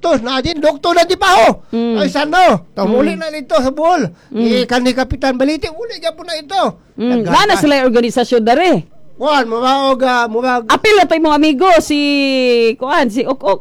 butos na din doktor na di pa ho. Ay sano, muli na nito sa buhol. Kanhi Kapitan Baliti uli gyapon na ito. Lana sila yung organisasyon dare. Kuan mawag Apil na tayo mga amigo si kuan si Ok.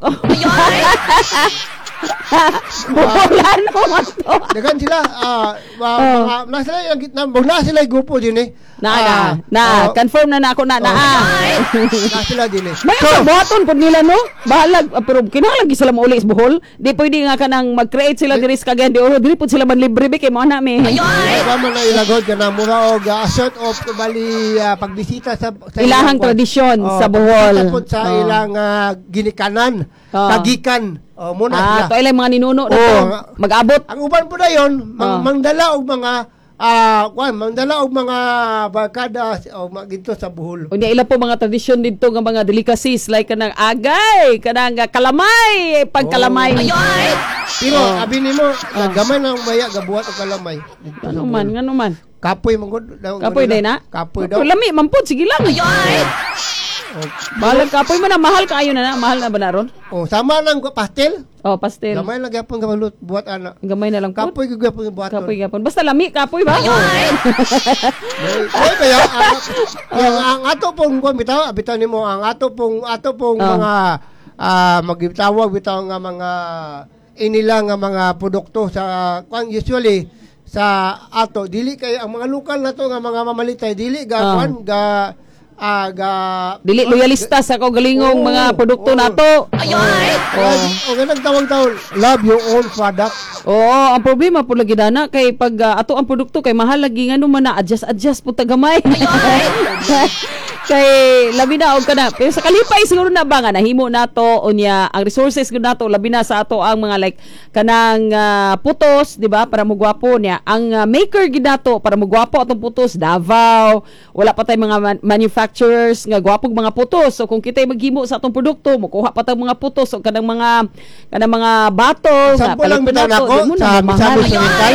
Bulan mo to. Dagan sila na sila yung gitna, na sila grupo din eh. Confirm na ako na. Na sila din eh. May buhaton po nila no. Bahalag pero kinahanglan sila mauli sa Bohol. Di pwede nga kanang mag-create sila diri sa Cagayan de Oro. Dili po sila man libre be kay mo na mi. Tama na ilagod ka na mura og assert of bali pagbisita sa ilahang tradisyon sa Bohol. Sa ilang ginikanan, kagikan. Muna to ilang mga ninuno na to mag-abot. Ang uban po na yon, mangdala og mga mangdala og mga barkada o dito sa Bohol. Unya ila po mga tradisyon dito nga mga delicacies like kanang agay, kanang kalamay, pagkalamay. Pero abi nimo gamay na maya gabuhat og kalamay. Ano man. Kapoy mangod. Kapoy day na. Kapoy daw. Lami man po sige lang. Balag kapoy man na mahal kaayo na mahal na ba na ron? Sama lang pastel. Pastel. Gamay lang gyapon gabalut buat ana. Gamay na lang po. Kapoy gyapon buhat. Kapoy gyapon. Basta lami kapoy ba? Ay kaya ang ato pong bitaw nimo ang ato pong mga magtawag bitaw nga mga inila nga mga produkto sa usually sa ato dili kay ang mga lokal nato nga mga mamalitay dili ga dili loyalista sa kaugalingong mga produkto nato. O ganang tawag love your own product. Ang problema po lagi dana kay pag ato ang produkto kay mahal lagi ngano man na adjust po tagamay. Kay labi na og kana pero sa kalipay siguro na ba nga nahimo nato unya ang resources gud nato labi na sa ato ang mga like kanang putos di ba para mogwapo niya ang maker gid nato para mogwapo atong putos Davao wala pa tay mga manufacturers nga gwapog mga putos so kung kitay maghimo sa atong produkto mokuha pa tag mga putos o kanang mga bato nga palipin nato sa Misamis Oriental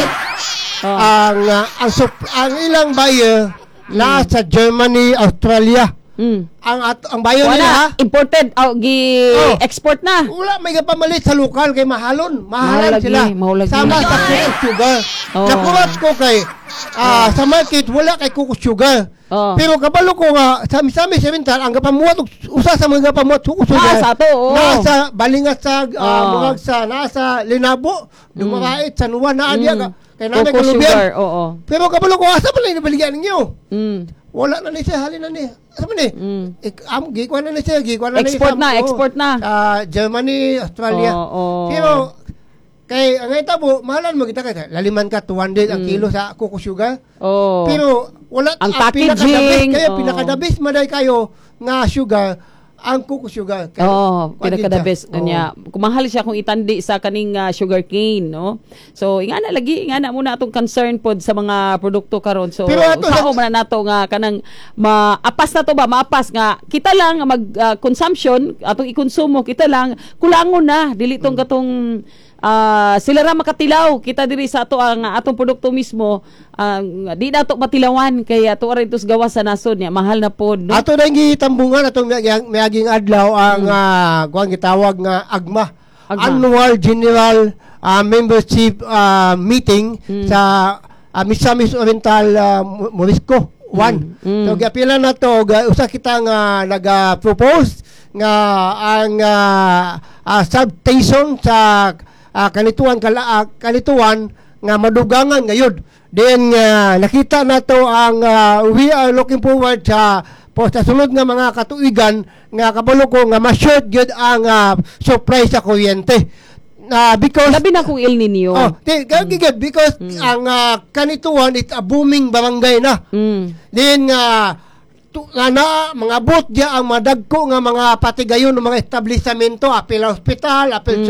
ang ilang buyer sa Germany, Australia. Ang bayo nila imported export na. Wala may pamalit sa lokal kay mahalan sila. Sama sa cocoa sugar. Nakuha ko kay sa market wala kay cocoa sugar. Pero kabalo ko nga sa Misamis Oriental ang gapamuhat usa sa mga gapamuhat cocoa sugar. Nasa balingat sa mga nasa Linabo, Dumarait, San Juan na adya kay namin Colombian. Pero kabalo ko asa man lang nabaligyan ninyo. Wala na ni siya halin na ni. Asa man ni? Gikuan na ni siya, export na. Germany, Australia. Pero kay ang itabo mahalan mo kita kay laliman ka 200 ang kilo sa cocoa sugar. Pero wala ang packaging kaya pinakadabis maday kayo nga sugar ang cocoa sugar. Pinakadabis niya. Kumahal siya kung itandi sa kaning sugar cane, no? So ingana muna atong concern pod sa mga produkto karon. So sao man nato nga kanang maapas na to ba maapas nga kita lang mag consumption atong ikonsumo kita lang kulangon na dili tong katong sila ra makatilaw kita diri sa ato ang atong produkto mismo di nato matilawan kay ato ra itos gawas sa nason niya mahal na pod no? Ato na gitambungan atong miaging adlaw ang kuan gitawag nga AGMA. Annual General Membership Meeting sa Misamis Oriental Morisco 1. So giapila na to usa kita nga naga-propose nga ang substation sa kanituan nga madugangan ngayon. Then nakita nato ang we are looking forward sa sunod nga mga katuigan nga kabalo ko nga ma-short gyud ang supply sa kuryente. Because labi na kung El Nino. Because ang kanituan is a booming barangay na. Then mga bot dia ang madagko nga mga patigayon ng mga establishmento apil hospital apil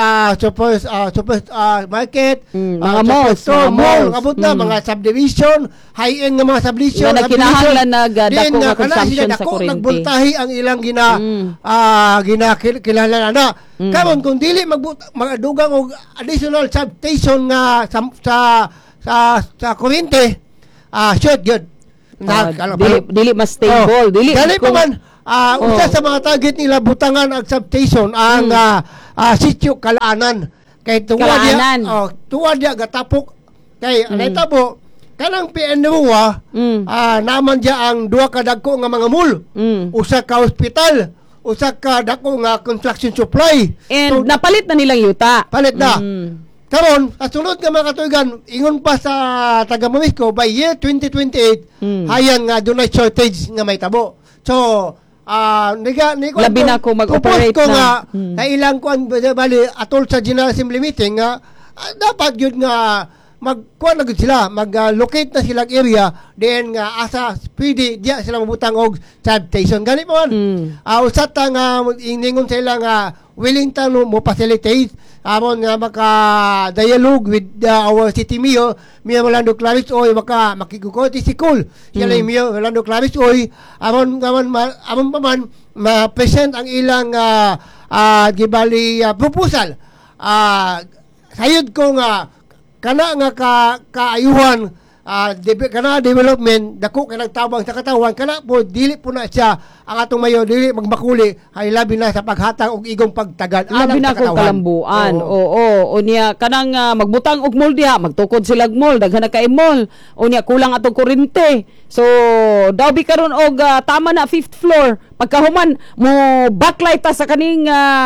market mga malls abot na mga subdivision high-end nga mga subdivision na kinahanglan nagdako nga consumption sa kuryente nagbuntahi ang ilang kinahanglan na karon kung dili magdugang og additional substation nga sa kuryente short good dili mas stable dili pa man usa sa mga target nila butangan ang substation ang sitio Kalaanan. Kay tuwa dia gatapok kay nahitabo kanang PNW naman dia ang duha ka dagko nga mga mall, usa ka ospital, usa ka dako nga construction supply. And so, napalit na nilang yuta. Palit na. Karon, sa sunod nga mga katuigan, ingon pa sa taga Momisco, by year 2028, hayan nga dunay shortage nga may tabo. So, labi na ko mag-operate ko na. Nga, ilang ko ang bali, atol sa General Assembly meeting, nga, dapat yun nga, magkuha na gud sila, mag-locate na silang area, then nga, asa, pwede, diya sila mabutang og substation. Ganit mo man. Usat nga, iningon sila nga, willing ta mo facilitate amon nga maka-dialogue with our city mayor, Mayor Rolando Clavis Oy, makikukoti si Cool. Siya lang Mayor Rolando Clavis Oy, amon pa man, ma-present ang ilang gibali proposal. Sayod ko nga, kana nga kaayuhan, kana development, dako kanang tabang sa katawan, kana po, dili po na siya, ang atong mayo, dili magmakuli, ay labi na sa paghatang og igong pagtagad. Labi na kong kalambuan. Oo. Unya, kanang magbutang og mall diha, magtukod sila og mall, daghan na kay mall. Unya, kulang atong kuryente. So, daw karon og tama na 5th floor. Pagkahuman mo backlight ta sa kaning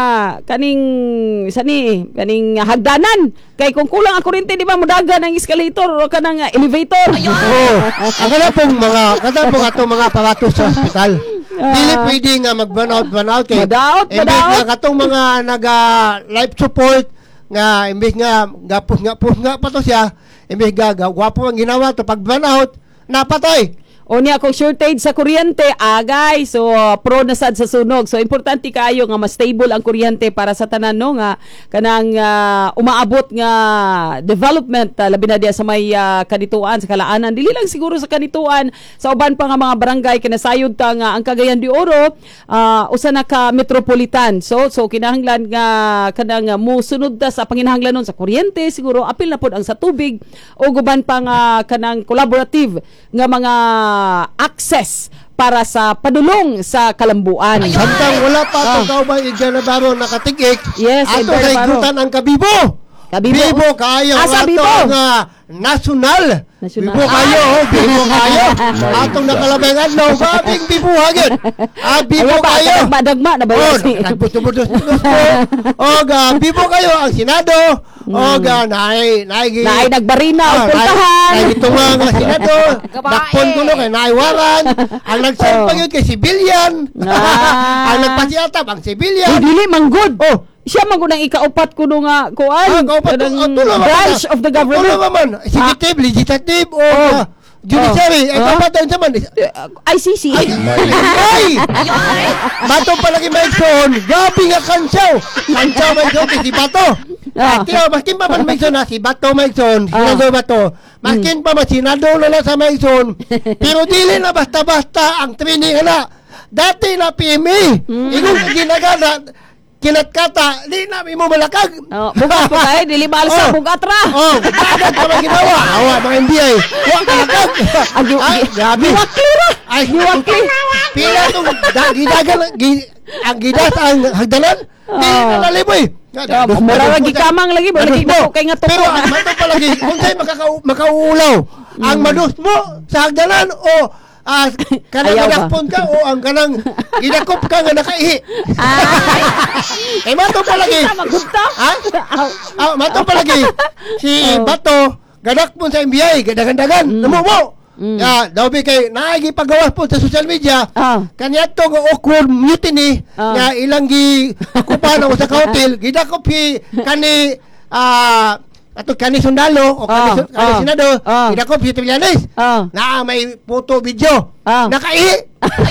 hagdanan. Kay kung kulang ang kuryente, di ba mo dagan ang escalator o kanang elevator. Ang kada pong atong mga aparatos sa hospital. Dili pwede nga mag-burnout kay madaot. Katong mga life support nga imbes nga gapos nga pa to siya, imbes gwapo ang ginawa to pag burnout napatay. O niya kung shortage sa kuryente, agay. So, pro na sad sa sunog. So, importante kayo nga mas stable ang kuryente para sa tanan, no, nga kanang umaabot nga development, labi na diya sa may kanituan, sa Kalaanan. Dili lang siguro sa kanituan, sa uban pa nga mga barangay, kinasayod ta nga ang Cagayan de Oro, usa na ka metropolitan. So kinahanglan nga kanang musunod ta sa panginahanglan nun sa kuryente, siguro apil na pod ang sa tubig, o guban pa nga kanang collaborative nga mga access para sa padulong sa kalambuan. Samtang wala pa ito kaubang Iganabaro nakatigik, ato sa igutan ang Kabibo. Bibo kayo atong national. Bibo kayo. Atong nakalabay nga no, babing bibo hagit. Bibo kayo. Dagma na ba yun? Nagputubutos mo. Bibo kayo ang Senado. Naay nagbarina o puntahan. Nagitunga nga Senado. Dakpon ko no kay naiwaran. Ang nagsampag yun kay civilian. Ang nagpasiyatap ang civilian. Dili manggod. Siya magunang ikaupat ko nung kuan. Branch of the government. Executive, legislative, o judiciary. Kapatan sa man. ICC. Ay! Bato palagi maigsoon. Gabi nga kansaw. Kansaw maigsoon kay si Bato. Maskin pa man maigsoon na si Bato maigsoon. Sinado Bato. Maskin pa man sinado na sa maigsoon. Pero dili na basta-basta ang training na. Dati na PMA. Inong ginagana. Kinatkata, di namin mo malakag. Bugat po tayo, dili mahal sa bugat ra. Bugat pa ginawa. Awa, mga NBI. Huwag kalakag. Gabi. Hiwakli. Pila itong ang gidas ang hagdanan. Di nalaliboy. Mura lagi kamang lagi. Kaya nga pero mato pa lagi, kung sa'yo makauulaw, ang madus mo sa hagdanan o kanang ginakpon ka o ang kanang ginakop ka nga nakaihi. Mato palagi. Mato palagi. Si Bato, gadakpon sa NBI, gadagan-dagan, namumo. Daw kay naagi pagawas po sa social media. Kanya to nga awkward mutiny nga ilang kupan sa hotel, gidakop kani ato kani sundalo o kani senado, gidakop si Trillanes. Na may photo video. Nakai.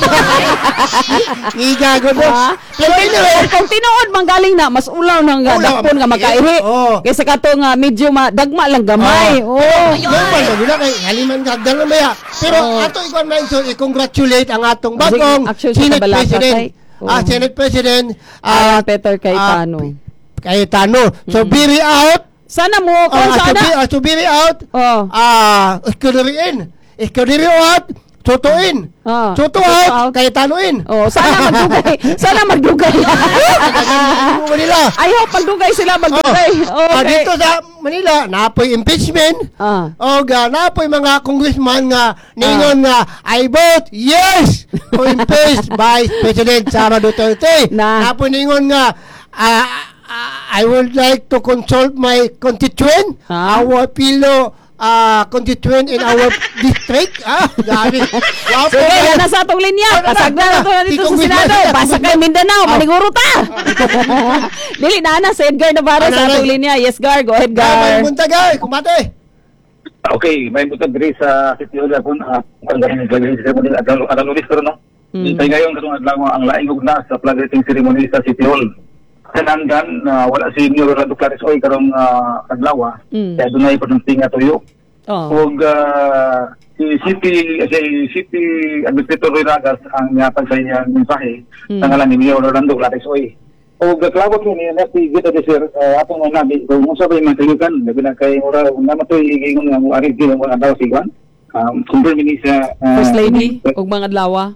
Igago mo. Kung tinuod manggaling na mas ulaw nang dakpon nga makaihi. Kaysa kato nga medyo dagma lang gamay. Normal ba gina kay haliman gagdan maya. Pero ato ikaw man so i-congratulate ang atong bagong Senate President. Senate President Peter Cayetano. So very out. Sana mo kung to be out. Iskudiri out. Tutuin. Shoot out kay tanuin. Sana magdugay. Sana magdugay. Manila. Ayaw pagdugay sila magdugay. Okay. Dito sa Manila, napoy impeachment. O napoy mga congressman nga ningon nga I vote yes to impeach Vice President Sara Duterte. Napoy ningon nga I would like to consult my constituent, our fellow constituent in our district. Gabi. Sige, na sa atong linya. Pasag na to dito sa Senado. Basa kay Mindanao. Maniguro ta. Dili na si Edgar Navarro sa atong linya. Yes, Gar. Go ahead, Gar. May munta, kumate. Okay, may munta diri sa City Hall po. Ang gagawin sa ceremony at alulis pero no. Kaya ngayon katong adlaw ang laing ug na sa flag raising ceremony sa City Hall. Kanandan wala si Mayor Rolando Claris Oy karong adlaw kaya dunay pagtunting nga tuyo. Ug si City Administrator Roy Ragas ang yatag sa iyang mensahe sa ngalan ni Mayor Rolando Claris Oy. Ug klawot ni na si Gita Desir atong nabi kung unsa bay matayugan labi na kay ora na matoy ingon nga mo ari gyud mo adlaw si Juan. Confirm ni sa First Lady ug mga adlaw.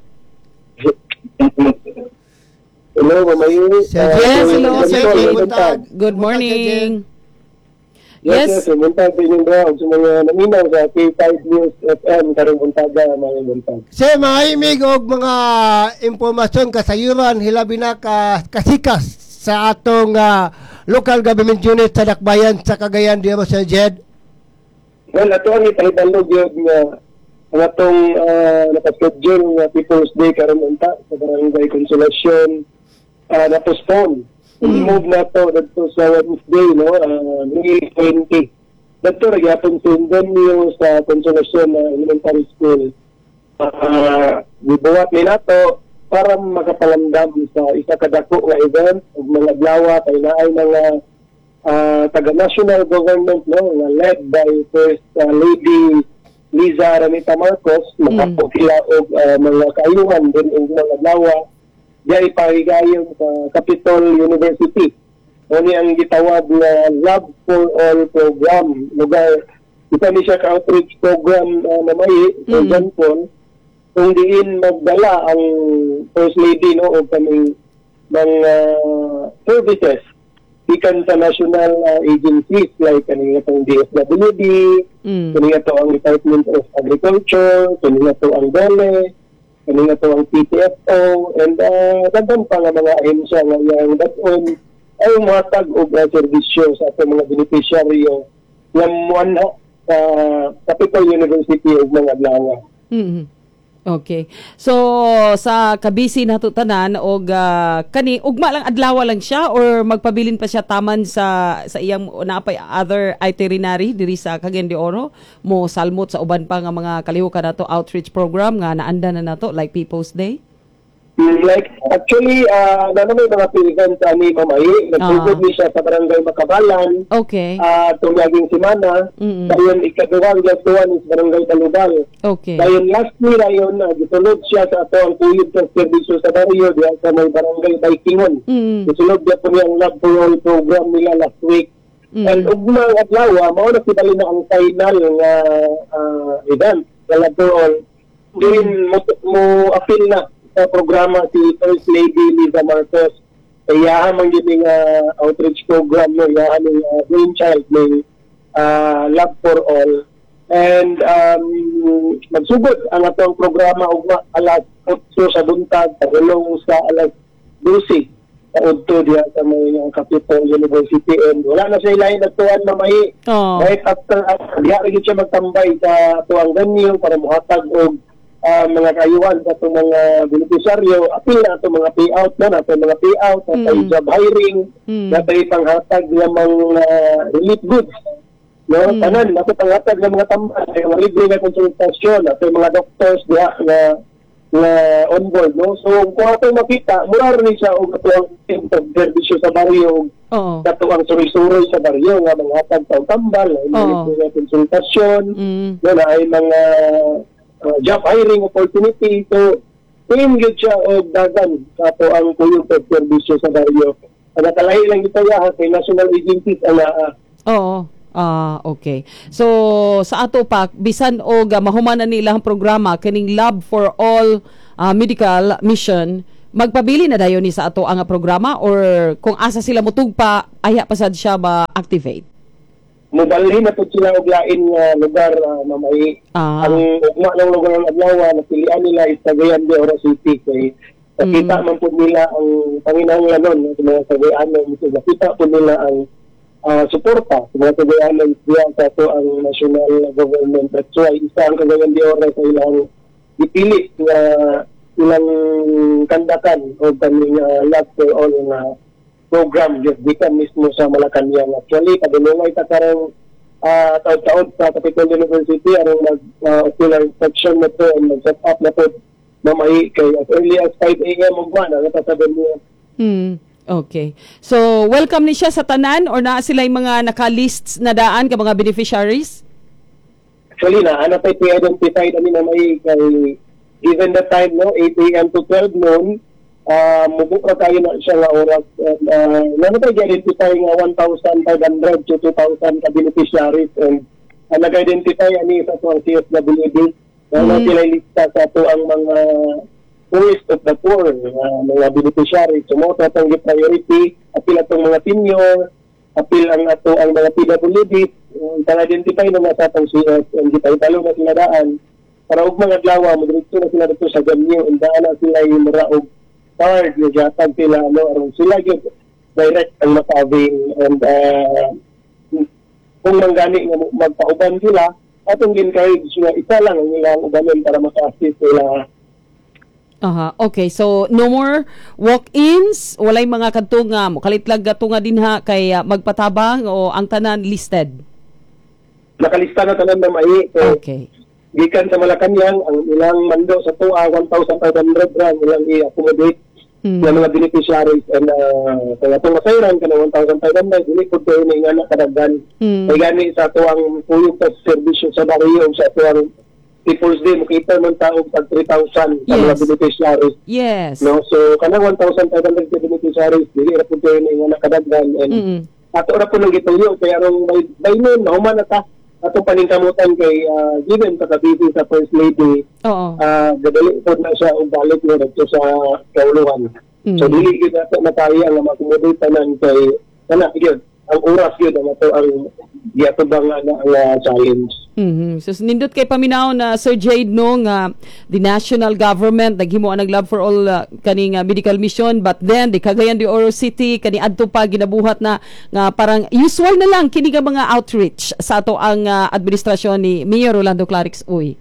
Hello, Mamayo. Yes, hello, Sir. Good morning. Yes. Buntag din yung ground sa mga naminaw sa K5 News FM karong buntaga mga buntag. Sa mga imig og mga impormasyon kasayuran hilabi na kasikas sa atong local government unit sa Dakbayan sa Cagayan de Oro, Sir Jed. Well, ato ang ipahibalo gyud nga ang atong nakaschedule nga People's Day karong bunta sa Barangay Consolacion na-postpone. Move na to dito sa Wednesday, no? May 20. Dito nagyapon venue sa Consolacion Elementary School. Gibuhat nila to para makapalandam sa isa kadako nga event ug mga adlaw kay naay mga taga-national government, no? Nga led by First Lady Liza Ramita Marcos. Makapo sila og mga kaayuhan din og mga adlaw diay pahigayon sa Capitol University. Oni ang gitawag na Love for All program. Lugar, ito ni siya ka-outreach program na may example, kung diin magdala ang First Lady, no, o kaming mga services ikan sa national agencies like kanina itong DSWD, kanina ito ang Department of Agriculture, kanina ito ang DOLE, kanina to ang PTFO, and dagan pa nga mga ahensya nga yung that-on ay matag og serbisyo sa atong mga beneficiaryo nga muanha sa Capitol University ug mga adlaw. Okay. So sa kabisi nato tanan og kani ugma lang adlaw lang siya or magpabilin pa siya taman sa iyang napay other itinerary diri sa Cagayan de Oro mo salmot sa uban pa nga mga kalihukan nato outreach program nga naanda na nato like People's Day. Like, actually, may mga events ni Mamay. Nagtugod ni siya sa Barangay Makabalan. Okay. Itong laging semana. Dayon, ikaduwang gatuan is Barangay Talubal. Okay. Dayon, last year, ayon, gitulod siya sa ito ang tuyod ng servisyo sa barrio diya sa may Barangay Baikingon. Gitulod niya po niyang Love for All program nila last week. And ugmang adlaw, mao na sibali na ang final nga event sa Love for All. Din mo appeal na sa programa si First Lady Liza Marcos. Iyahan man yun yung outreach program, no? Iyahan yung brainchild ng Love for All. And magsugod ang atong programa alas 8 sa buntag, pagulong sa alas 12 sa udto diya sa may Capitol University. And wala na siya ilahin nagtuan Mamay. Right after, diya rin siya magtambay sa tuwang venue para muhatag og mga kayuhan sa itong mga beneficiaryo, apil na itong mga payout na itong mga payout, itong job hiring, itong panghatag ng mga relief goods. No? Tanan, itong panghatag ng mga tambal, mga libre na konsultasyon, itong mga doctors na on board. No? So, kung itong makita, mura rin siya o itong servisyo sa baryo, itong suri-suri sa baryo, nga mga hatag sa tambal, mga libre na konsultasyon, ay mga job hiring opportunity. So, tingin yun siya o dagan sa ito ang kuyong servisyo sa baryo. Nakalahi lang ito kay national agencies ang Okay. So sa ato pa bisan og mahumanan nilang programa kining Love for All medical mission, magpabili na dayon ni sa ato ang programa or kung asa sila motugpa aya pa sad siya ma-activate. Mubalhin na po sila og lain nga lugar mamay. Ang ugma ng lugar ng adlaw na pilian nila is Cagayan de Oro City kay nakita man po nila ang panginahanglanon ng mga Cagayanon, nakita po nila ang suporta sa mga Cagayanon diya sa ito ang national government. That's why isa ang Cagayan de Oro sa ilang ipili na ilang kandakan o kaming Love for All na program di ka mismo sa Malacanang. Actually, kadulungay ka karang taon-taon sa Capitol University ang mag-ocular section na po and mag-set up na po mamay kay as early as 5 a.m. ugma na natasabi niya. Okay. So, welcome ni siya sa tanan or na sila yung mga naka-lists na daan ka mga beneficiaries? Actually, na pa i-identify namin na may kay given the time, 8 a.m. to 12 noon, mubukra tayo na siya nga oras. Na tayo i-identify nga 1,500 to 2,000 ka-beneficiaries and nag-identify ani sa CSWD na sila lista sa ito ang mga poorest of the poor, mga beneficiaries. So, mo itong priority, apil itong mga senior, apil ang ato ang mga PWD, pang-identify na sa itong CS, and gitay-talo na sila daan. Para huwag mga adlaw, magdirekto na sila dito sa ganyo, and daan na sila yung maraog card, yung jatag sila, aron sila yung direct ang maka-avail. And kung manggani nga magpauban sila, atong ginkaig sila, isa lang ang ilang ubanin para maka-assist sila. Okay, so no more walk-ins, walay mga kadto nga kalitlag gato nga dinha kay magpatabang o ang tanan listed. Nakalista na tanan na mai. Okay. Gikan sa Malacanang ang ilang mando sa tuwa 1,500 ra ilang i-accommodate ng mga beneficiaries and kaya itong masayran ka ng 1,500 dili po kayo na ingana kadaghan. May gani sa tuwang puyog sa servisyo sa barrio sa tuwang People's Day, makita man taong pag 3,000 sa mga beneficiaries. Yes. No? So, kanang 1,500 ka beneficiaries, hindi na po kayo na nakadagdan. And ato na po nang gituyo, kaya rong by noon, nahuman na ta. Ato paningkamutan kay given kakabisi sa First Lady, gadali po na siya ang balik na dito sa kauluhan. So, dili yun nato na tayo ang makumodate tanan kay, yun, ang oras yun, ang ato ang giatubang ang challenge. So nindot kay paminaw na Sir Jade no nga the national government naghimo ang Love for All kaning medical mission, but then the Cagayan de Oro City kani adto pa ginabuhat na nga parang usual na lang kini nga mga outreach sa ato ang administrasyon ni Mayor Rolando Clarix Uy.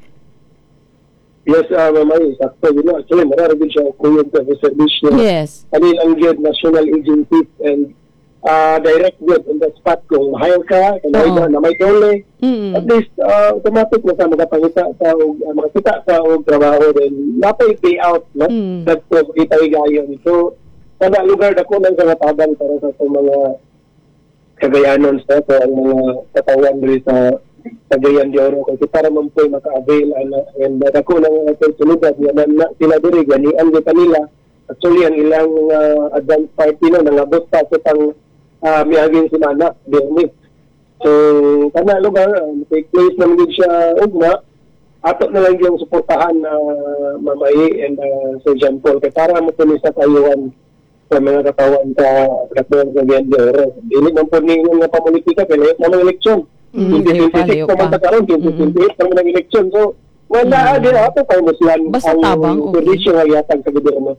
Yes, mamay, sakto yun. Actually, mararagin siya kuyog sa service. Yes. Kanil ang good national agencies and direct good on the spot kung mahal ka, na may dole. At least, automatic na sa makapangita sa makakita sa trabaho din. Napay pay out, no? That's ko itay gayon. So, kada lugar na ko nang sangatabang para sa mga Cagayanon sa ang mga katawan rin sa Cagayan de Oro. Kasi para man po maka-avail and ako nang sunugad na sila diri, ganian din kanila. Actually, ang ilang advance party no, nangabot pa sa pang miyaging sinana, Bernie. So, kana lugar, take place naman din siya ugma. Ato na lang yung suportahan na Mamay and Sir John Paul. Kaya para matuloy sa kayuan sa mga katawan sa Cagayan de Oro. Hindi man po yung pamulitika, kaya naman eleksyon. 2026 naman sa karoon, 2028 naman ang eleksyon. So, wala din ato kay muslan basta tabang okay nga yatag sa gobyerno.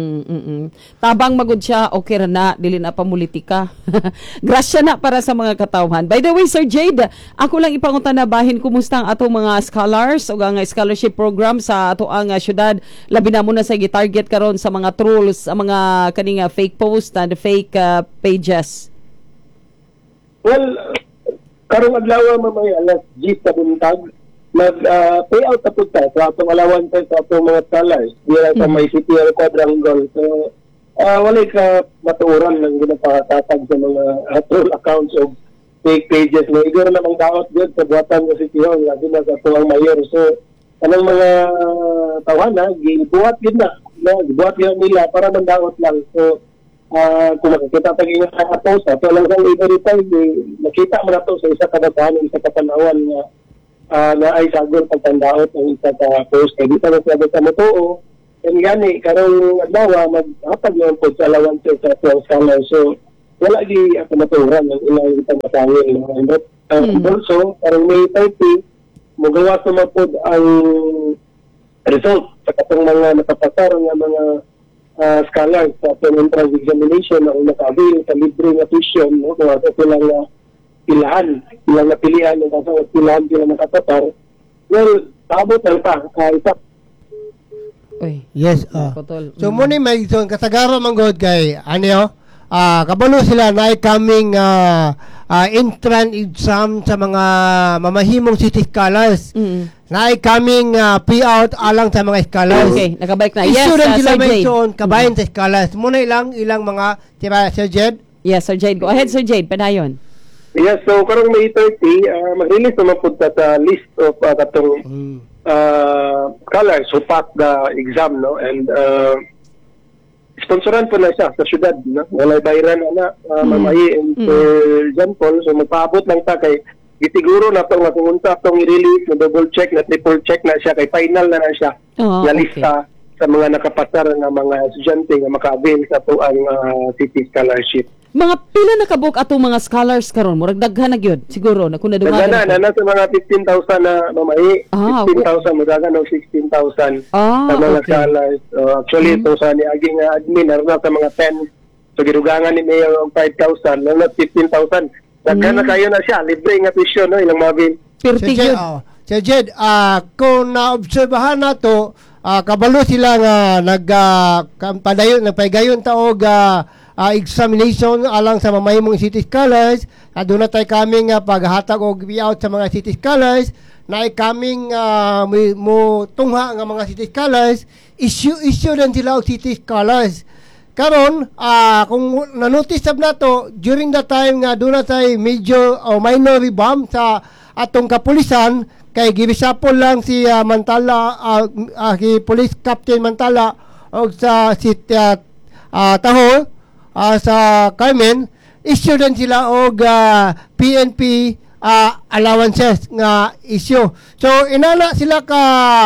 Tabang magud siya okay ra na dili na pamulitika. Grasya na para sa mga katawhan. By the way, Sir Jade, ako lang ipangutan na bahin kumusta ang atong mga scholars o ang scholarship program sa ato ang syudad. Labi na mo na sa gi-target karon sa mga trolls, ang mga kaninga fake post and fake pages. Well, karong adlaw mamay alas 10 sa buntag mag-payout na po tayo sa atong allowances sa atong mga scholars diyan sa may CTL quadrangle. So, walay ka matuuran ng ginapatatag sa mga troll accounts o fake pages. No, igor namang daot dyan sa buhatan ng City Hall, lagi na sa tuwang mayor. So, anong mga tawanan, gibuhat yun na. Gibuhat yun nila para mandaot lang. So, kung makikita tayo yung sa post, ito lang sa i-verify, nakita mo na ito sa isa kabataan, isa kapanawan na ay sagol pagtandaot ang isa ka post. Kaya di pa nasabi sa motoo, and gani, karong adlaw, maghapag naman po sa allowance sa 12 scholars. So, wala di ako maturan ng ilang itang matangin. Also, karong May 30, magawas naman po ang result sa katong mga nakapasar ng mga scholars sa entrance examination na nakabil sa libre na tuition, no? Kung ako silang ilang napilihan, ng kasang pilahan sila nakapasar. Well, paabot lang pa, isa. Yes. So, muna may kasagara manggod kay, kabalo sila na coming entrance exam sa mga mamahimong city scholars. Na coming payout alang sa mga scholars. Okay, nakabalik na. Yes, student sila Sir may Jade. soon kabayan sa scholars. Muna ilang mga tira Sir Jed. Yes, Sir Jade. Go ahead, Sir Jade. Panayon. Yes, so karong May 30, mag-release naman po sa list of katong scholars who passed the exam, no? And sponsoran po na siya sa syudad, no? Walay bayaran Mamayi and John Paul. So magpaabot lang ta kay gisiguro na ito nga kung unsa itong i-release, na double check, na triple check na siya, kay final na siya na lista sa mga nakapasar ng mga estudyante nga maka-avail sa ito ang city scholarship. Mga pila na kabuk atong mga scholars karon, murag daghan na gyud siguro na kun nadumagan na nasa mga 15,000 na Mamayi, 15,000 magagan og 16,000 sa mga scholars. Actually ito sa niaging admin na sa mga 10, so gidugangan ni Mayor og 5,000, na 15,000. Daghan na kayo na siya, libre nga tuition, no, ilang mabil. Sir Jed, kung naobserbahan na to, kabalo sila nga nagpaygayon taog examination alang sa mamahimong city scholars. Doon na tayo kaming paghatag og payout sa mga city scholars, na kaming mo tungha nga mga city scholars, issue din sila og city scholars. Karon, kung na-notice na to, during the time nga doon na tayo major o minor rebound sa atong kapulisan, kay gibisapol lang si Mantala, si Police Captain Mantala o sa si Taho sa Carmen, issue din sila og PNP allowances nga issue. So, inana sila ka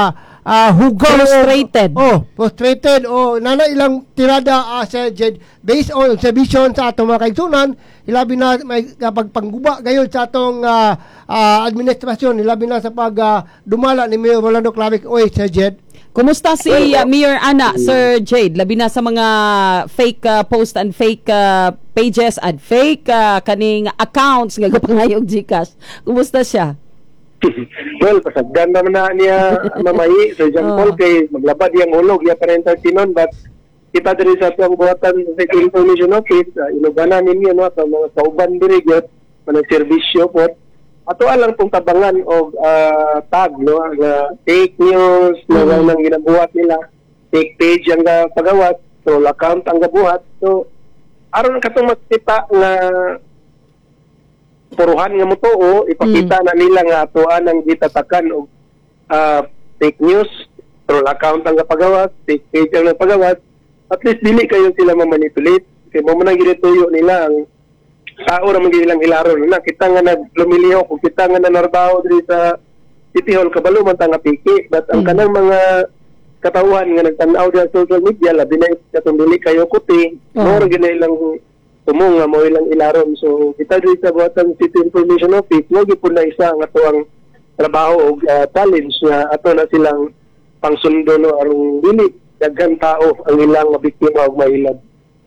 hugaw frustrated nana ilang tirada sa based on observation sa atong mga kaigsunan, ilabi na may pagpangguba gayon sa atong administrasyon, ilabi na sa dumala ni Mayor Rolando Clavic. Sir Jed, kumusta si Mayor Ana, Sir Jade, labi na sa mga fake post and fake pages and fake kaning accounts nga gapangayog GCash, kumusta siya? Well, pasagdan naman na niya Mamayi, Sir John Paul, kay maglabad yung ulog, iya pa rin tinon, but kita din sa itong buhatan sa information office, inubanan ninyo, no, at mga kauban dirigot, manang servisyo po, ato alang pong tabangan o tag, no, fake news, nang ginabuhat nila, fake page ang pagawat, so account ang gabuhat, so aron katong makita nga puruhan nga mo to, ipakita na nila nga atuan ang gitatakan og fake news, troll account ang pagawas, fake page ang pagawas, at least dili kayo sila mamanipulate. Kaya mo man ginituyo nila ang tao na magilang hilaro na kita nga naglumiliho, kung kita nga nanarbaho diri sa City Hall, kabalo man ta nga piki, but ang kanang mga katawhan nga nagtanaw sa social media, labi na katong dili kayo kuti, mo ra gina ilang tumong nga mo ilang ilaron. So kita diri sa buhatang City Information Office, wag gyud na isa nga tuang trabaho og challenge nga ato na silang pangsundo, no, aron dili daghan tao ang ilang biktima og mahilab.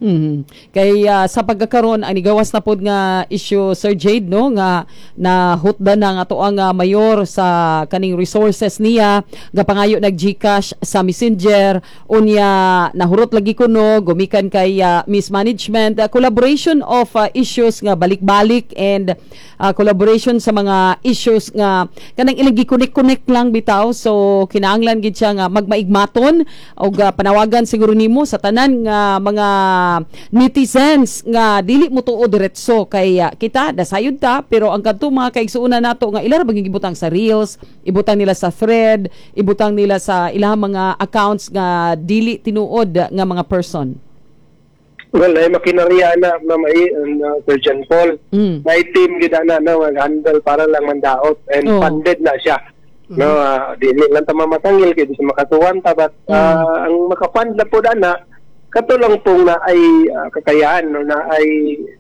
Kay sa pagkakaroon ang nigawas na pod nga issue, Sir Jade, no, nga nahutda na nga to ang mayor sa kaning resources niya gapangayo nag GCash sa Messenger, unya nahurot lagi kuno gumikan kay mismanagement, collaboration of issues nga balik-balik and collaboration sa mga issues nga kanang ilang gi-connect lang bitaw. So kinahanglan gid siya nga magmaigmaton og panawagan siguro nimo sa tanan nga mga netizens nga dili mo tuo diretso kay kita dasayod ta, pero ang kadto mga kaigsuonan nato nga ilara baging ibutang sa reels, ibutang nila sa thread, ibutang nila sa ilang mga accounts nga dili tinuod nga mga person. Well, ay makinarya na may Sir John Paul. May team gid na mag-handle para lang mandaot and funded na siya. No, dili lang ta mamatangil kay sa makatuwan ta but ang makafund na po na katulong pong na ay kakayahan no na ay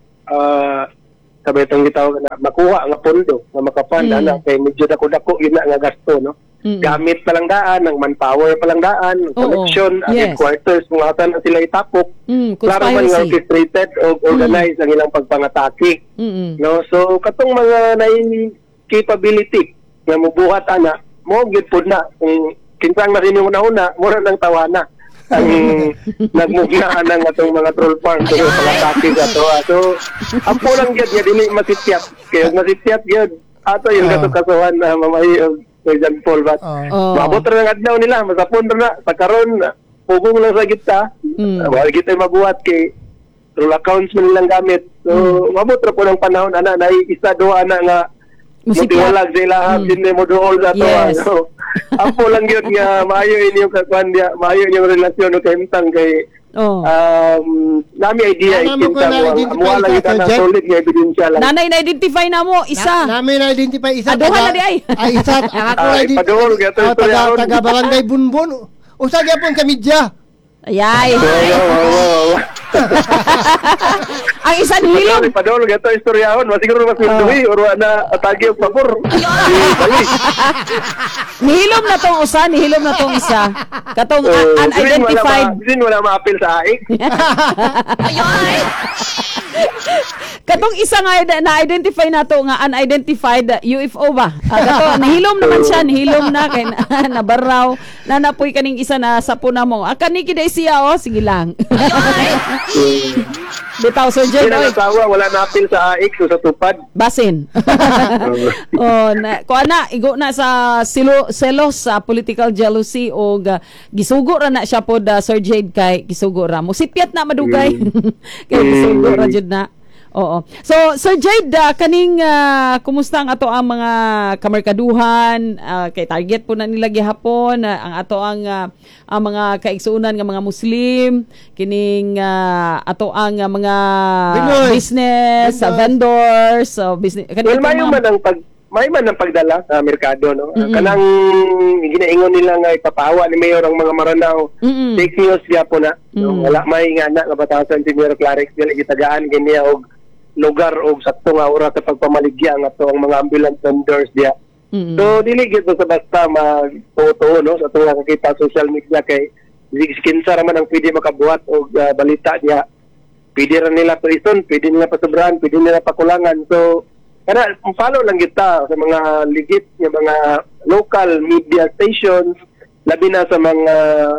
sabi itong gitawag na makuha nga pondo na makafund na kay medyo dako-dako yun na nga gasto no. Gamit pa lang daan, ng manpower pa lang daan, ng connection, headquarters, kung atan na sila itapok. Klaro man nga orchestrated o organized ang ilang pagpangatake. No? So, katong mga capability nga mubuhat ana, mo gid pud na. Kung kinsang na rin yung una-una, mura ng tawana. Ang nagmugnaan ng atong mga troll farm kung pangatake ka to. So, ang pulang yun, dili masitiap. Kaya masitiap yun, ato yung katukasuhan na mamahi Sir John Paul but maabot rin ang adlaw nila masapon rin na sa karon pugong lang sa gita wala kita mabuhat kay through accounts man nilang gamit so maabot rin po ng panahon ana na isa doa na nga mutiwalag sa ilahab hindi mo dool sa to so ampo lang yun nga maayo inyong kakwandia maayo inyong relasyon o kahimtang kay nami idea amo lang kita na solid nga ebidensya lang nanay na-identify na mo isa nami na-identify isa aduhan na di ay isa ako padol gato taga barangay Bunbon usa gyapon ka media ayay ang isa nihilom padol gato istoryahon masiguro mas duhi or na atagi og pabor nihilom na tong isa katong unidentified din wala ma-appeal sa AIC katong isa nga na-identify nato nga unidentified UFO ba kato nihilom naman siya nihilom na kay nabaraw na napoy kaning isa na sapo na mo kani kid siya sige lang bitaw Sir Jed wala na appeal sa AIC so sa tupad basin igo na sa selos sa political jealousy o gisugo ra na siya pod Sir Jed kay gisugo ra mo sipyat na madugay kay gisugo ra jud na oo. So, Sir Jade, kaning kumusta ang ato ang mga kamerkaduhan, kay target po na nila gihapon, ang ato ang mga kaigsuunan nga mga Muslim, kining ato ang mga business, vendors, business. Well, may man ang pagdala sa merkado, no? Kanang ginaingon nila nga ipapawa ni Mayor ang mga Maranao. Fake news gyapon na. No? Wala may nga na batasan si Mayor Clarix dili gitagaan kaniya og lugar og sakto nga oras sa pagpamaligya nga to ang mga ambulance vendors diya. So dili gid sa basta magtuto no sa tuwa kakita social media kay kinsa ra man ang pwede makabuhat og balita diya. Pwede ra nila prison, pwede nila pasobrahan, pwede nila pakulangan. So kana follow lang kita sa mga legit nga mga local media stations labi na sa mga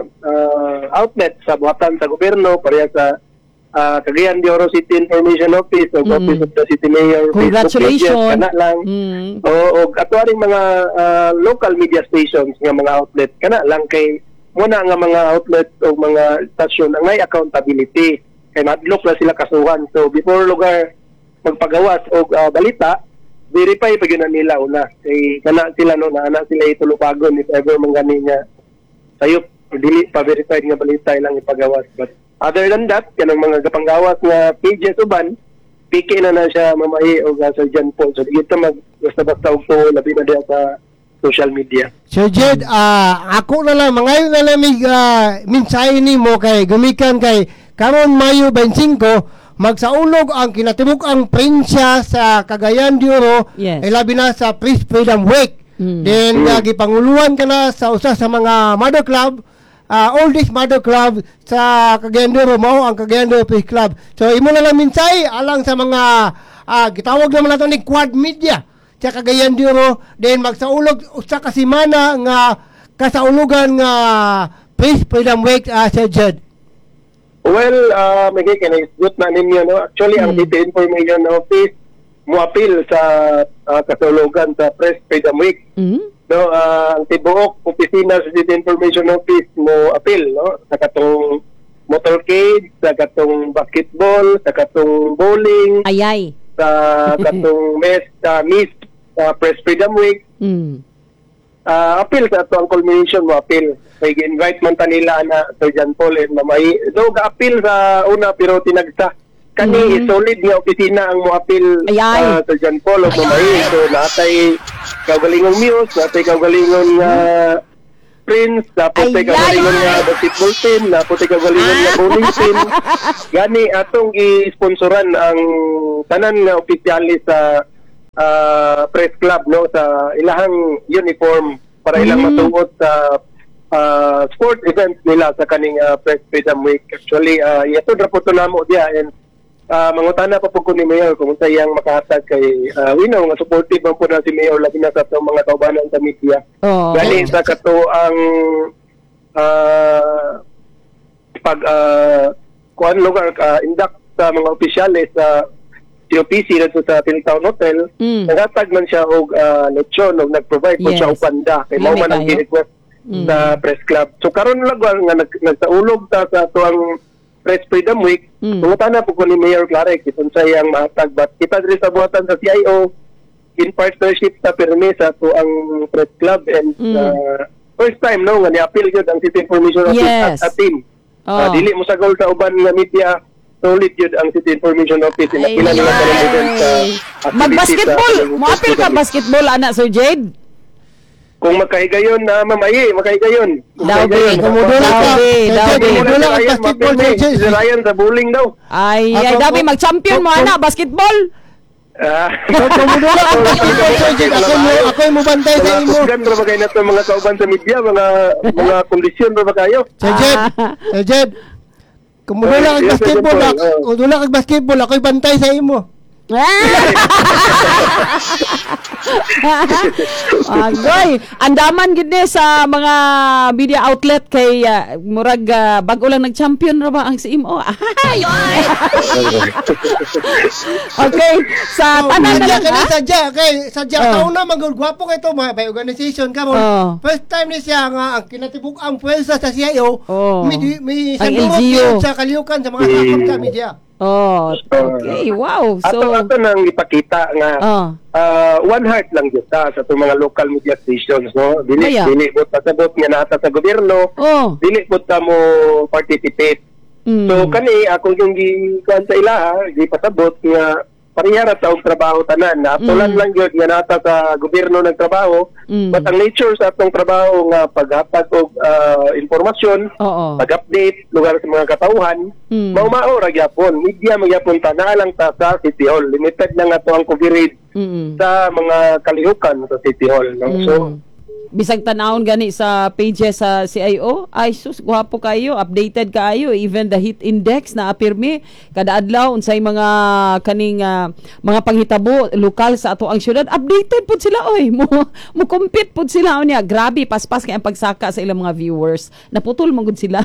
outlets sa buhatan sa gobyerno pareha sa Cagayan de Oro City Information Office o Office of the City Mayor. Congratulations. Kana lang. O ato ring mga local media stations nga mga outlet kana lang kay muna nga mga outlet o mga stasyon ang may accountability kay madlok na sila kasuhan. So before lugar magpagawas o balita, verify pa yun nila una. Kay kana sila no na ana sila itulubagon if ever mangani nga sayop dili pa verified nga balita ilang ipagawas. But other than that, kanang mga gapanggawas nga pages uban, piki na siya mamahi o Sir John Paul. So dito basta-basta og to labi na diya sa social media. Sir Jed, ako na lang mangayo na lang mensahe nimo kay gumikan kay karon Mayo 25 magsaulog ang kinatibuk-ang prinsya sa Cagayan de Oro labi na sa Press Freedom Week. Then gipanguluhan ka na sa usa sa mga mother club oldest mother club sa Cagayan de Oro mao ang Cagayan de Oro Peace Club. So imo na lang minsay alang sa mga gitawag naman nato ni Quad Media sa Cagayan de Oro then magsaulog usa ka semana nga kasaulugan nga Peace Freedom Week Sir Jed. Well, may kinaigot na ninyo no. Actually ang City Information Office mo appeal sa kasaulugan sa Press Freedom Week. No, ang tibuok opisina sa City Information Office mo appeal no sa katong motorcade, sa katong basketball, sa katong bowling, sa katong miss Press Freedom Week. Appeal sa ato ang culmination mo appeal. may gi-invite man ta nila na Sir John Paul and Mamay. So ga-appeal sa una pero tinagsa. Kani solid nga opisina ang mo-appeal Sir John Paul o Mamay. So natay kaugalingong Muse, natay kaugalingong Prince, tapos tay kaugalingon nga basketball team, tapos tay kaugalingon nga bowling team. Gani atong i-sponsoran ang tanan nga opisyalis sa press club, no, sa ilahang uniform para ilang matuot sa sport events nila sa kaning Press Freedom Week. Actually, ito na po ito namo diya and mangutana pa po ko ni Mayor kung sayang makahatag kay winaw nga supportive man po na si Mayor labi na sa mga kaubanan sa media. Gani sa kato ang pag kuan lugar induct sa mga opisyales sa COPC dito sa Philtown Hotel, naghatag man siya og lechon og nag-provide po siya og panda kay mao man ang request sa press club. So karon lang nga nagsaulog ta sa tuang Press Freedom Week. Tungutana po ko ni Mayor Clark kung sayang mahatag but kita diri sa buhatan sa CIO in partnership sa pirmi sa tuang press club and first time no nga ni-appeal gyud ang City Information Office at team. Dili mo sagol sa uban nga media, solid yun ang City Information Office. Nakila nila sa event mag-basketball! Mo-appeal ka basketball, anak Sir Jade? Kung makahigayon na mamayi, makahigayon. Dabi, kumudula ka. Kumudula ka basketball. Si Ryan sa bowling daw. Ay, Dabi, mag-champion mo, anak, basketball. Kumudula ka basketball, Sir Jade. Ako yung mubantay sa imo. Mga ba kayo na ito, mga kauban sa media, mga kondisyon ba kayo? Sir Jade, kumudula kag basketball, kumudula kag basketball, ako'y bantay sa imo. Agoy, andaman gid ni sa mga media outlet kay murag bag-o lang nag-champion ra ba ang CMO. Okay, sa tanan na lang sadya tauna magul gwapo kay to may organization ka mo. First time ni siya nga ang kinatibuk ang puwersa sa CIO, may sandurot sa kalihukan sa mga sakop sa media. Okay, wow. So ato nang ipakita nga one heart lang jud sa itong mga local media stations, no. Dili bot pasabot nga nata sa gobyerno. Dili bot ta mo participate. So kani ako yung gikuan sa ila, di pasabot nga parihara sa og trabaho tanan. Natulan lang jud nga nata sa gobyerno nagtrabaho. But ang nature sa atong trabaho nga paghatag og impormasyon, pag-update lugar sa mga katawhan, mao ra gyapon. Media magyapon ta na lang ta sa City Hall. Limited lang ato ang coverage sa mga kalihukan sa City Hall, no? So bisag tanawon gani sa pages sa CIO, ay sus, guwapo kayo, updated kayo, even the heat index na apirmi kada adlaw unsay mga kaning mga panghitabo lokal sa ato ang syudad, updated pud sila oy, mo compete pud sila unya. Grabe paspas kay ang pagsaka sa ilang mga viewers, naputol man gud sila.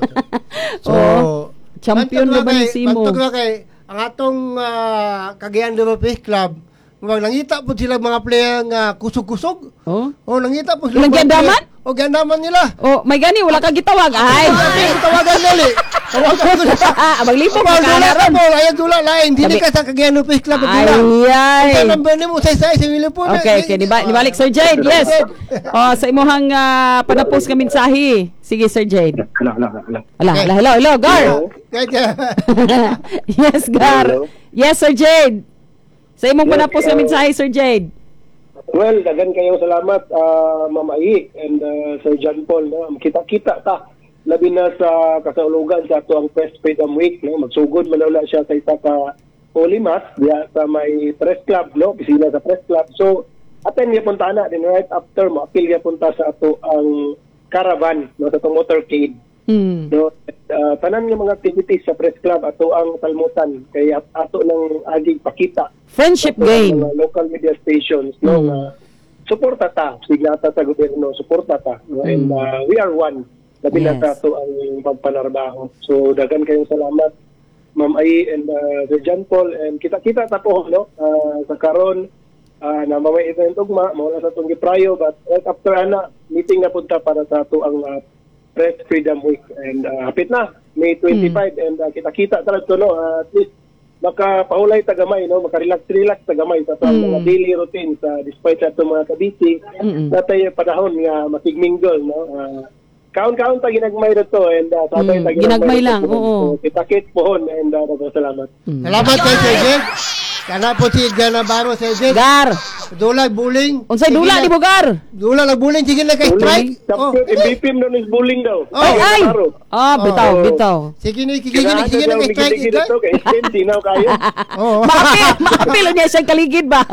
Champion na ba ni Simo? Bantog kay ang atong Cagayan de Oro Club, nangita po sila mga player nga kusog-kusog. Nangita po sila. Gandaman? Gandaman nila. May gani, wala ka gitawag. Ay, tawagan nili. Tawagan ko na. Maglipo ka na ron. Ayan dula lain. Dili ka sa Cagayan de Oro Club. Ay. Ang number ni mo sa Wilipon. Okay, nibalik Sir Jade. Yes. Sa imuhang panapos ka mensahe. Sige, Sir Jade. Hello, Gar. Yes, Gar. Yes, Sir Jade. Sa imong panapos na mensahe, Sir Jade. Well, dagan kayo salamat, Ma'am Ai and Sir John Paul. No? Kita-kita ta. Labi na sa kasaulugan sa ato ang Press Freedom Week. No? Magsugod manawala siya sa isa ka Olimas diya sa may press club, no? Pisina sa press club. So, atin niya punta na. Then right after, maapil niya punta sa ato ang caravan, no? Sa itong motorcade. No, tanan ng mga activities sa press club ato ang talmutan kay ato ng aging pakita friendship game mga local media stations, no, suporta ta siglata sa gobyerno, suporta ta, no? And we are one labi na ta ato ang pagpanarbaho. So dagan kayong salamat Ma'am Ai and Sir John Paul, and kita ta po, no, sa karon na mamay event ugma mawala sa itong giprayo, but right after meeting na punta para sa ato ang Press Freedom Week, and hapit na May 25 and kita-kita talaga no, at least makapahulay tagamay, no, makarelax tagamay sa mga daily routine sa despite sa itong mga kabisi natay panahon nga makigmingle, no, kaon-kaon ta ginagmay ito and sabay ta ginagmay lang, oo. Kitakit pohon and salamat. Salamat kay Sir. Kana po si Ganabaro Sir. Gar. Dulag bullying. Unsay dula di mo Gar? Dula lang bullying sige na kay strike. MVP mo is bullying daw. Ay. Bitaw. Sige na kay strike ito. Kay sinaw kayo. Oo. Maapil niya siyang kaligid ba?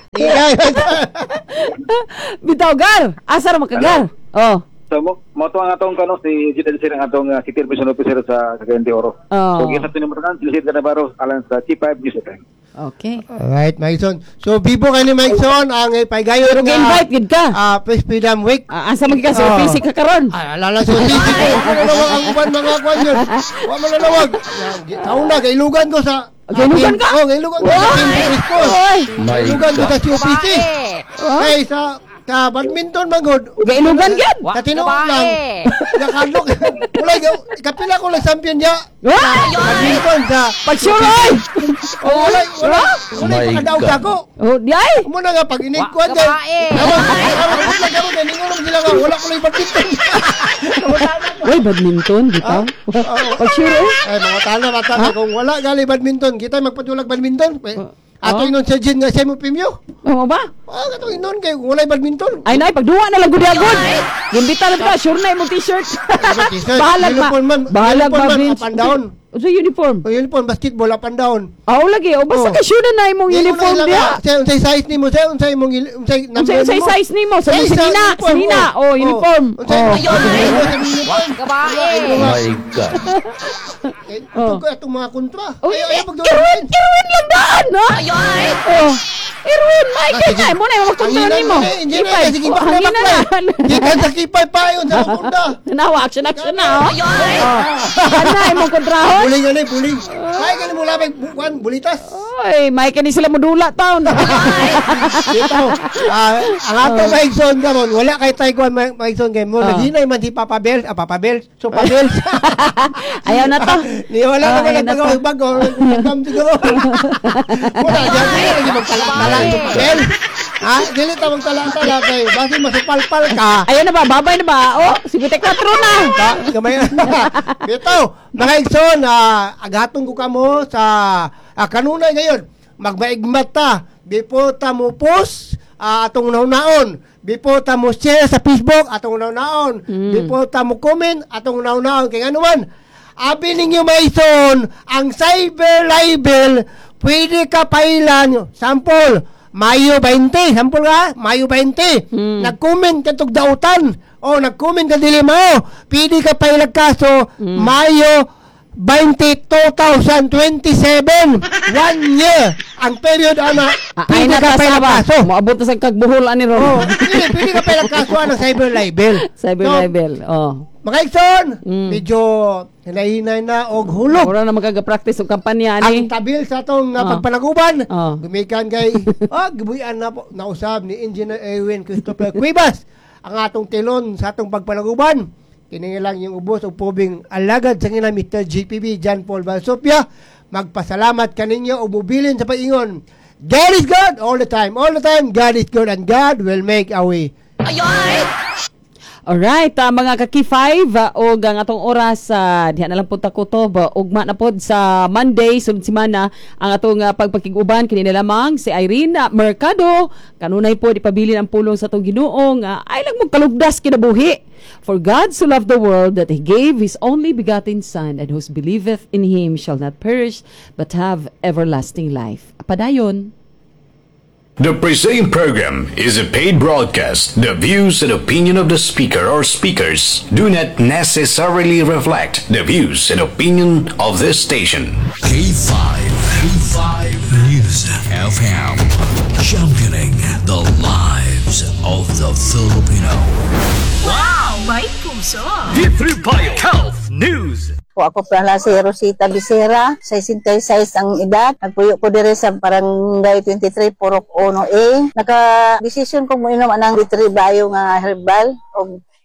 Bitaw Gar. Asa ra makagar? Oh. So, mo to ang atong kano si Jita Sir ang atong City Mission Officer sa Cagayan de Oro. So, isa tinimurkan si Sir Ganabaro alang sa T5 News FM. Okay. Alright, Maison. So, bibo kayo ni Maison ang paygayon pero ga-invite gid ka. Press Freedom Week. Asa magika sa PC ka karon? Alala sa PC. Manalawag ang uban mga kwan yun. Wa manalawag. Tauna, kailugan ko sa... Kailugan ka? Oo, kailugan ko sa Team School. Kailugan ko sa COPC. Ay, sa badminton magod. Gailugan gyud. Sa tinuod lang. Nakadlok. Wala kapila ko lang champion niya. Badminton sa Pagsuroy. wala pakadaog ako. Diay. Mo na nga pag inig ko dyan. Wala ko lang badminton. Uy, badminton bitaw. Pagsuroy. Ay mga tala kung wala gali badminton, kita magpatulag badminton. Ato inon sa gym nga siya mo premyo. Oo ba? Ato inon kay walay badminton. Ay nay, pagduwa na lang gud-agud. Gimbita na ka, sure na imong t-shirt. Bahalag ba Vince? Pandown. So uniform. Uniform basketball up and down. Lagi. Basta ka sure na imong uniform dia. Unsay size nimo? Unsay imong unsay size nimo? Sa Sinina. Uniform. Kabae. My God. Ito atong mga kontra. Ay Irwin lang daan, ha? Irwin, Mike na mo na magkontra nimo. Sige pa na. Di ka sa kipay pa yun sa kontra. Nawa action na. Ana imong kontrahon. Buling. Ay gani mo labay bukan bulitas. Ay, Mike ni sila modula taon. Dito. Ang ato Maigson gamon, wala kay Taekwondo Maigson game mo. Naginay man si Papa Bel. So Papa Bel. Ayaw na to. Ni wala na bago. Kam siguro. Wala diyan lagi magtala to Bel. Dili ta magtala kay basi masupalpal ka. Ayaw na ba? Babay na ba? Si 54 na. Kamay na. Dito, Maigson, agatong ko kamo sa kanunay ngayon. Magmaigmat ta. Before ta mo post atong naon. Before ta mo share sa Facebook atong naon. Before ta mo comment atong naon. Kaya ano man, abi ninyo Maigson, ang cyber libel, pwede ka pailan. Sample, Mayo 20. Sample ka, Mayo 20. Nag-comment ka tog dautan. Nag-comment ka dili mo. Pwede ka pailag kaso, Mayo 20, 2027. 1 year. Ang period pwede ka pailag kaso. Moabot na sa kagbuhol ani ro. Pwede ka pailag kaso ng cyber libel. Libel. Mga Ikson, medyo hinahinay na og hulog. Ora na magagapractice og kampanya ani. Ang tabil sa atong pagpanaguban. Gumikan kay gibuyan na po nausab ni Engineer Erwin Christopher Cuevas ang atong tilon sa atong pagpanaguban. Kini lang yung ubos og pubing alagad sa ngila Mr. GPB John Paul Valsopia. Magpasalamat kaninyo o bubilin sa paingon. God is God all the time. All the time, God is good and God will make a way. Alright, mga kaki-5 o ang atong oras diha na lang punta ko to ugma na pod sa Monday sunod semana ang atong pagpakiguban kini lamang si Irene Mercado kanunay po ipabilin ang pulong sa atong Ginoo ay lang magkalugdas kinabuhi. For God so loved the world that He gave His only begotten Son, and whoso believeth in Him shall not perish but have everlasting life. Padayon. The preceding program is a paid broadcast. The views and opinion of the speaker or speakers do not necessarily reflect the views and opinion of this station. K5 News FM, championing the lives of the Filipino. Wow! May puso! D3 Health News. Ako pala si Rosita Bisera, 66 ang edad. Nagpuyo ko dire sa Barangay 23, Purok 1A. Naka-desisyon ko mo inom ng D3 Bio nga herbal o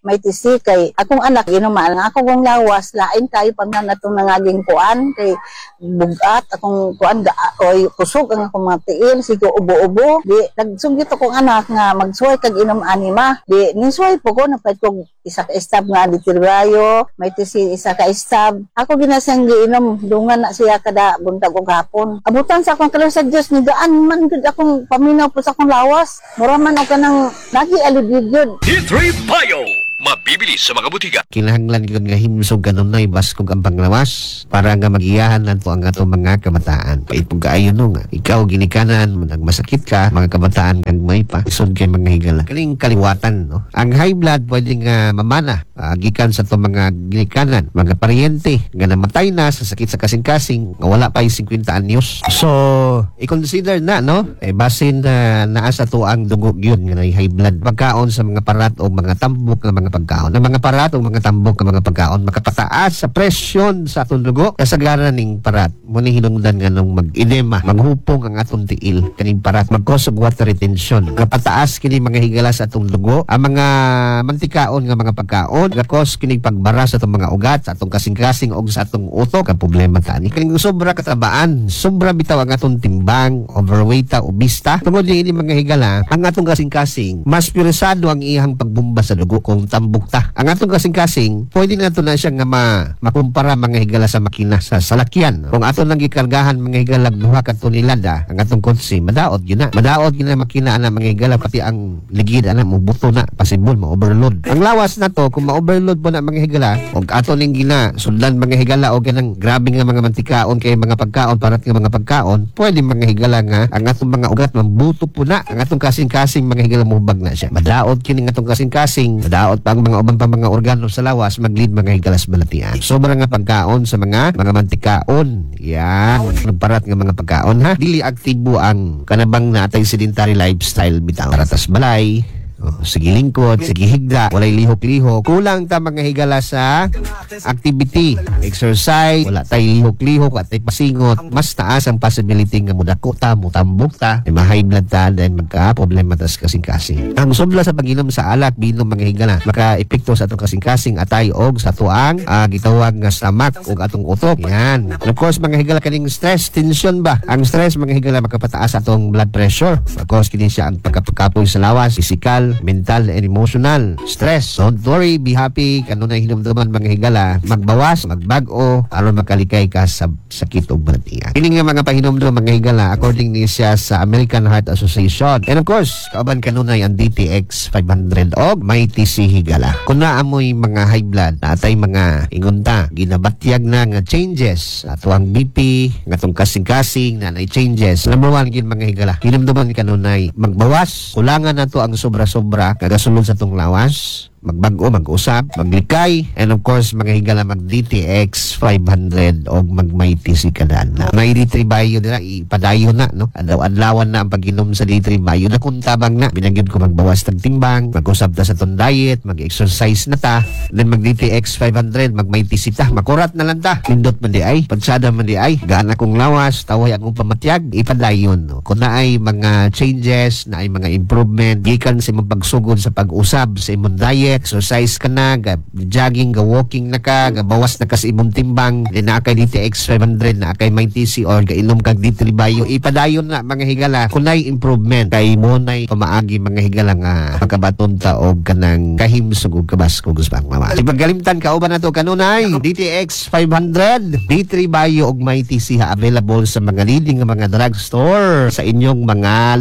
may tisi kay akong anak inuman nga ako kong lawas lain kayo pag natong nangaging kuan kay bugat akong kuan oy kusog ang akong mga tiil sigo ubo-ubo di nagsugit akong anak nga magsuway kag inom anima di ninsuway po ko napay kog isa ka stab nga litrayo may tisi isa ka stab ako ginasang giinom dungan na siya kada buntag ug hapon abutan sa akong kalos sa Dios ni gaan man gud akong paminaw po sa akong lawas mura man ako nang lagi alibigod D3 Bio mabibili sa mga butika. Kinahanglan yun nga himsog ganun na ibaskog ang panglawas para nga magiyahan nato ang ato mga kabataan. Kaya kung kaayon no nga, ikaw ginikanan, masakit ka, mga kabataan kang may pa, isod kay mga higala. Kaling kaliwatan, no? Ang high blood pwede nga mamana, gikan sa to mga ginikanan, mga paryente, nga namatay na sa sakit sa kasing-kasing, nga wala pa yung 50 anyos. So, i-consider na, no? Basin na naasa to ang dugo yun, nga high blood. Pagkaon sa mga parat o mga tambok na mga pagkaon. Ang mga parat o mga tambok ng mga pagkaon makapataas sa presyon sa atong dugo kasagaran ning parat. Muna hinungdan nga nung mag-edema, maghupong ang atong tiil kaning parat, mag-cause of water retention. Kapataas kini mga higala sa atong dugo. Ang mga mantikaon nga mga pagkaon, ga-cause kini pagbara sa atong mga ugat, sa atong kasing-kasing o sa atong utok. Ang problema tani. Kaning sobra katabaan, sobra bitaw ang atong timbang, overweight ta, obista. Tungod ni ini mga higala, ang atong kasing-kasing, mas piresado ang iyang pagbumba sa dugo kung tambok ta. Ang atong kasing-kasing, pwede na ito na siya nga makumpara mga higala sa makina sa salakyan. Kung ato nang gikargahan mga higala buha ka tonelada, ang atong kotse, madaot yun na. Madaot yun na makina na mga higala, pati ang ligid na mubuto na, pasibol, ma-overload. Ang lawas na to, kung ma-overload po na mga higala, kung ato ning gina, sundan mga higala o ganang grabe nga mga mantikaon kay mga pagkaon, parat nga mga pagkaon, pwede mga higala nga, ang atong mga ugat, mambuto po na, ang atong kasing-kasing mga higala mubag na siya. Madaot kini nga atong kasing-kasing, madaot pa ang mga uban pa mga organo sa lawas, maglid mga higalas balatian. Sobra nga pagkaon sa mga mantikaon. Yan. Nagparat nga mga pagkaon ha. Dili aktibo ang kanabang na atay sedentary lifestyle bitaw. Paratas balay, sige lingkod, sige higda, walay lihok-lihok. Kulang ta mga higala sa activity, exercise, wala tay lihok-lihok at tay pasingot. Mas taas ang possibility nga mudako ta, mutambok ta, ma-high blood ta, then magka-problema tas kasing-kasing. Ang sobra sa pag-inom sa alak, binom mga higala, maka-epekto sa atong kasing-kasing atay og sa tuang gitawag nga stomach og atong utok. Yan. And of course, mga higala kaning stress, tension ba? Ang stress mga higala makapataas atong blood pressure. Of course, kini siya ang pagkapakapoy sa lawas, physical, mental and emotional stress. Don't worry, be happy. Kanunay hinumduman mga higala, magbawas, magbago aron makalikay ka sa sakit o balatian. Kini nga mga pahinumdum mga higala according ni siya sa American Heart Association. And of course, kauban kanunay ang DTX 500 og may TC higala. Kung naamoy mga high blood, natay mga ingunta, ginabatyag na nga changes ato ang BP, nga tong kasing-kasing na changes. Number 1 gid mga higala. Hinumduman kanunay magbawas, kulangan nato ang sobra-sobra kagasulod sa tong lawas, magbago, mag-usap, maglikay, and of course, mga higala mag-DTX 500 o mag-may TC kanan na. May D3 Bio nila, ipadayo na, no? Adlaw-adlawan na ang pag-inom sa D3 Bio na kung tabang na. Binagyod ko magbawas ng timbang, mag-usap ta sa tong diet, mag-exercise na ta, then mag-DTX 500, mag-may TC ta, makurat na lang ta. Pindot man di ay, pagsada man di ay, gaan akong lawas, taway akong pamatyag, ipadayon, no? Kung na ay mga changes, na ay mga improvement, gikan sa imong pagsugod sa pag-usap, sa imong diet, exercise ka na, jogging, walking na ka, bawas na ka sa imong timbang, na kay DTX 500, na kay may TC or gainom kag D3 Bio, ipadayon na mga higala kunay improvement kay mo nay pamaagi mga higala nga makabaton ta og kanang kahimsog ug kabaskog sa mama. Ipagalimtan ka uban nato kanunay DTX 500, D3 Bio og may TC ha available sa mga leading nga mga drugstore sa inyong mga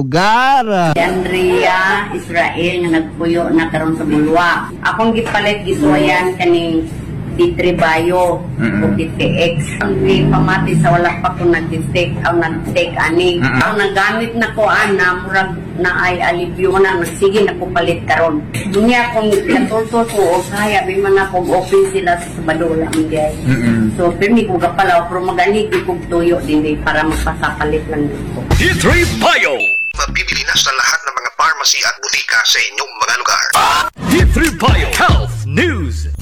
lugar. Andrea Israel nga nagpuyo na karon sa Bulwa. Akong gipalit gisuwayan kaning D3 Bio o DTX. Ang pamati sa wala pa ko nag-take ani. Ang nagamit na ko na murag na ay alibyo na sige na ko palit karon. Dunya kung natultol ko o kaya may man akong open sila sa Badola Miguel. So permi ko gapalaw pero maganig ko tuyo din para magpasapalit lang dito. D3 Bio Mabibili na sa lahat ng mga pharmacy at butika sa inyong mga lugar. D3 Bio Health News.